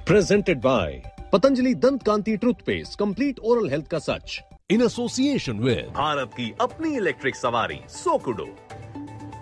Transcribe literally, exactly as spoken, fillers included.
Presented by Patanjali Dant Kanti Toothpaste, complete oral health का सच. In association with Bharat की अपनी electric सवारी सोकुडो,